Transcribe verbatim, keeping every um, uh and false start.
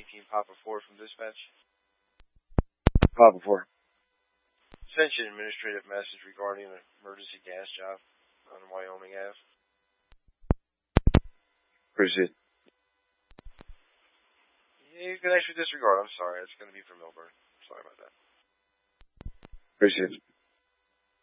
eighteen Papa four from dispatch. Papa four. Sent you an administrative message regarding an emergency gas job on Wyoming Avenue. Proceed. You can actually disregard. I'm sorry. It's going to be for Milburn. Sorry about that. Proceed.